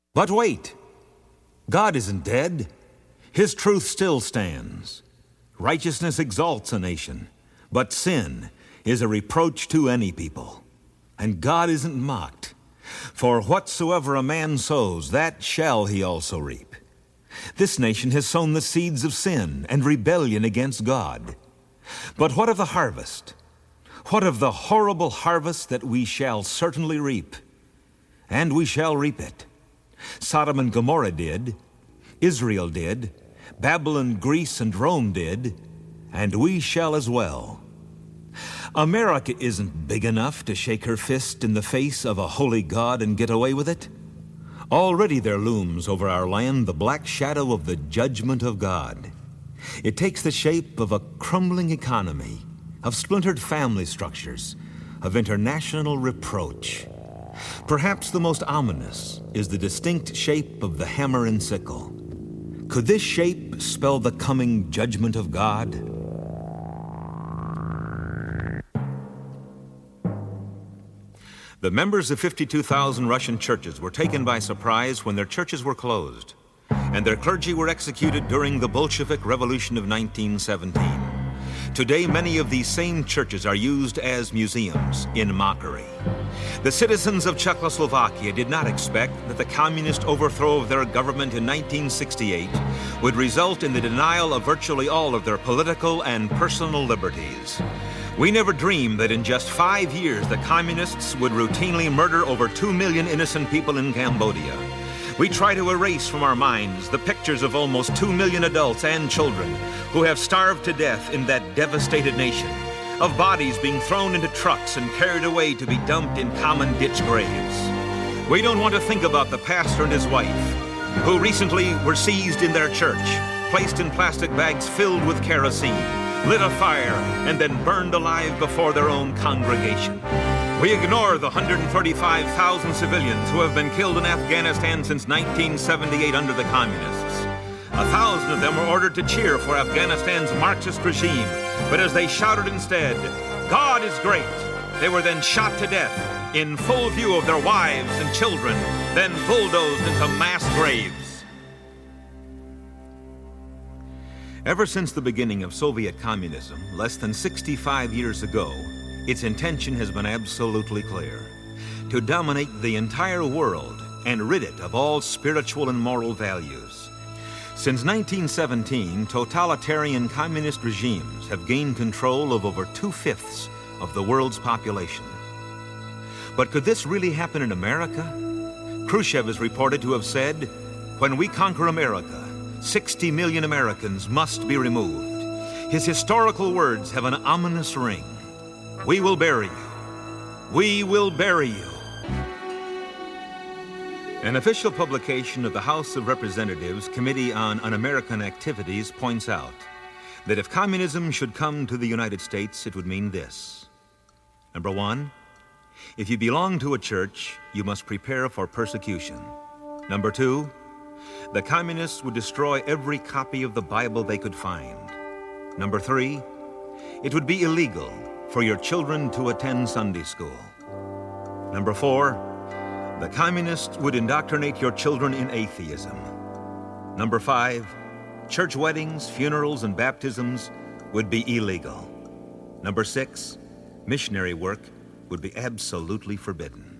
But wait, God isn't dead. His truth still stands. Righteousness exalts a nation, but sin is a reproach to any people. And God isn't mocked. For whatsoever a man sows, that shall he also reap. This nation has sown the seeds of sin and rebellion against God. But what of the harvest? What of the horrible harvest that we shall certainly reap? And we shall reap it. Sodom and Gomorrah did, Israel did, Babylon, Greece, and Rome did, and we shall as well. America isn't big enough to shake her fist in the face of a holy God and get away with it. Already there looms over our land the black shadow of the judgment of God. It takes the shape of a crumbling economy, of splintered family structures, of international reproach. Perhaps the most ominous is the distinct shape of the hammer and sickle. Could this shape spell the coming judgment of God? The members of 52,000 Russian churches were taken by surprise when their churches were closed, and their clergy were executed during the Bolshevik Revolution of 1917. Today, many of these same churches are used as museums in mockery. The citizens of Czechoslovakia did not expect that the communist overthrow of their government in 1968 would result in the denial of virtually all of their political and personal liberties. We never dreamed that in just 5 years the communists would routinely murder over 2 million innocent people in Cambodia. We try to erase from our minds the pictures of almost 2 million adults and children who have starved to death in that devastated nation, of bodies being thrown into trucks and carried away to be dumped in common ditch graves. We don't want to think about the pastor and his wife, who recently were seized in their church, placed in plastic bags filled with kerosene, lit a fire, and then burned alive before their own congregation. We ignore the 135,000 civilians who have been killed in Afghanistan since 1978 under the communists. 1,000 of them were ordered to cheer for Afghanistan's Marxist regime, but as they shouted instead, "God is great," they were then shot to death in full view of their wives and children, then bulldozed into mass graves. Ever since the beginning of Soviet communism, less than 65 years ago, its intention has been absolutely clear: to dominate the entire world and rid it of all spiritual and moral values. Since 1917, totalitarian communist regimes have gained control of over 2/5 of the world's population. But could this really happen in America? Khrushchev is reported to have said, "When we conquer America, 60 million Americans must be removed." His historical words have an ominous ring. We will bury you. We will bury you. An official publication of the House of Representatives Committee on Un-American Activities points out that if communism should come to the United States, it would mean this. Number one, if you belong to a church, you must prepare for persecution. Number two, the communists would destroy every copy of the Bible they could find. Number three, it would be illegal for your children to attend Sunday school. Number four, the communists would indoctrinate your children in atheism. Number five, church weddings, funerals, and baptisms would be illegal. Number six, missionary work would be absolutely forbidden.